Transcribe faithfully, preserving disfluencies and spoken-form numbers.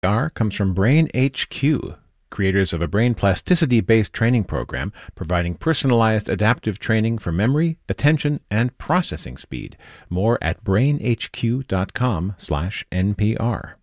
R comes from Brain H Q, creators of a brain plasticity-based training program providing personalized adaptive training for memory, attention, and processing speed. More at brain h q dot com slash N P R.